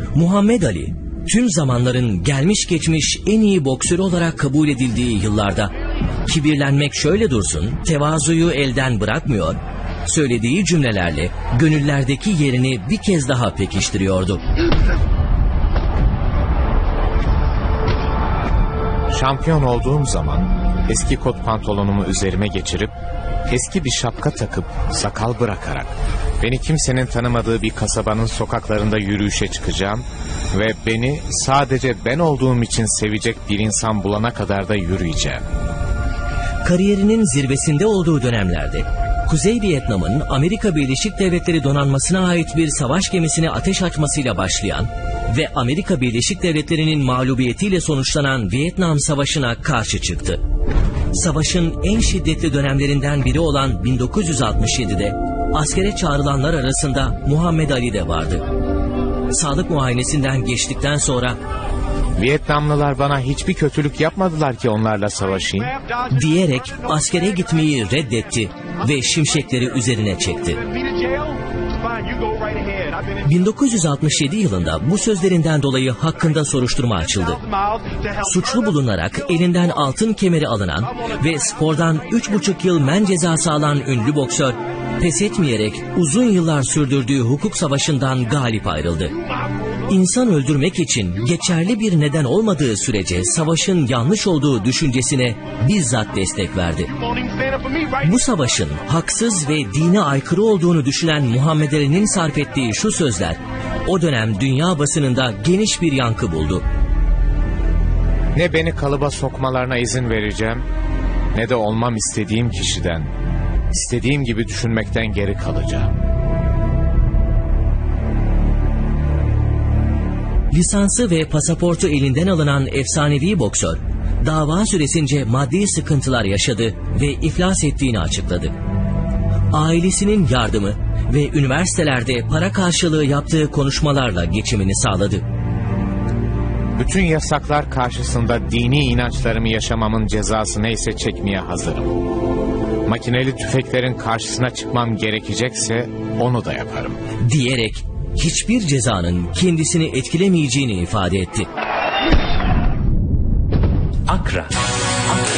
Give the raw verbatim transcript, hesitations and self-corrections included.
Muhammed Ali, tüm zamanların gelmiş geçmiş en iyi boksörü olarak kabul edildiği yıllarda kibirlenmek şöyle dursun, tevazuyu elden bırakmıyor, söylediği cümlelerle gönüllerdeki yerini bir kez daha pekiştiriyordu. Şampiyon olduğum zaman eski kot pantolonumu üzerime geçirip eski bir şapka takıp sakal bırakarak beni kimsenin tanımadığı bir kasabanın sokaklarında yürüyüşe çıkacağım ve beni sadece ben olduğum için sevecek bir insan bulana kadar da yürüyeceğim. Kariyerinin zirvesinde olduğu dönemlerde Kuzey Vietnam'ın Amerika Birleşik Devletleri donanmasına ait bir savaş gemisine ateş açmasıyla başlayan ve Amerika Birleşik Devletleri'nin mağlubiyetiyle sonuçlanan Vietnam Savaşı'na karşı çıktı. Savaşın en şiddetli dönemlerinden biri olan bin dokuz yüz altmış yedi'de askere çağrılanlar arasında Muhammed Ali de vardı. Sağlık muayenesinden geçtikten sonra Vietnamlılar bana hiçbir kötülük yapmadılar ki onlarla savaşayım diyerek askere gitmeyi reddetti ve şimşekleri üzerine çekti. bin dokuz yüz altmış yedi yılında bu sözlerinden dolayı hakkında soruşturma açıldı. Suçlu bulunarak elinden altın kemeri alınan ve spordan üç buçuk yıl men cezası alan ünlü boksör, pes etmeyerek uzun yıllar sürdürdüğü hukuk savaşından galip ayrıldı. İnsan öldürmek için geçerli bir neden olmadığı sürece savaşın yanlış olduğu düşüncesine bizzat destek verdi. Bu savaşın haksız ve dine aykırı olduğunu düşünen Muhammed Ali'nin sarf ettiği şu sözler o dönem dünya basınında geniş bir yankı buldu. Ne beni kalıba sokmalarına izin vereceğim, ne de olmam istediğim kişiden, istediğim gibi düşünmekten geri kalacağım. Lisansı ve pasaportu elinden alınan efsanevi boksör, dava süresince maddi sıkıntılar yaşadı ve iflas ettiğini açıkladı. Ailesinin yardımı ve üniversitelerde para karşılığı yaptığı konuşmalarla geçimini sağladı. Bütün yasaklar karşısında dini inançlarımı yaşamamın cezası neyse çekmeye hazırım. Makineli tüfeklerin karşısına çıkmam gerekecekse onu da yaparım diyerek hiçbir cezanın kendisini etkilemeyeceğini ifade etti. Akra, Akra.